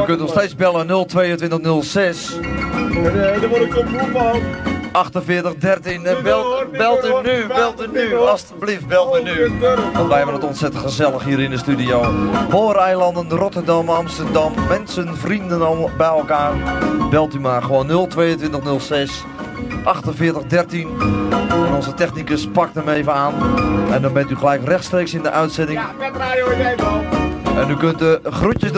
kunt nog steeds bellen 02206. Daar word ik zo moe van. 4813. Belt u nu. Alsjeblieft, belt u nu. Want wij hebben het ontzettend gezellig hier in de studio. Booreilanden, Rotterdam, Amsterdam. Mensen, vrienden allemaal bij elkaar. Belt u maar gewoon 02206 4813. En onze technicus pakt hem even aan. En dan bent u gelijk rechtstreeks in de uitzending. Ja, met radio jij wel. En u kunt de groetjes